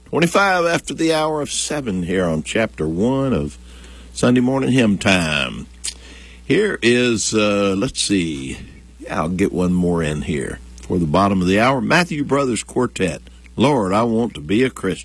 25 after the hour of 7 here on Chapter 1 of Sunday Morning Hymn Time. Here is, let's see, I'll get one more in here for the bottom of the hour. Matthew Brothers Quartet, Lord, I Want to Be a Christian.